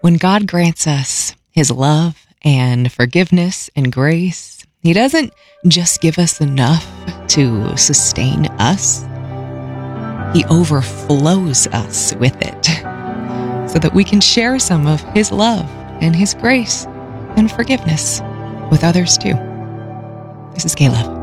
When God grants us His love and forgiveness and grace, He doesn't just give us enough to sustain us. He overflows us with it so that we can share some of His love and His grace and forgiveness with others too. This is K-Love.